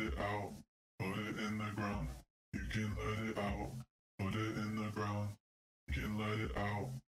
it out, put it in the ground. You can let it out, put it in the ground. You can let it out,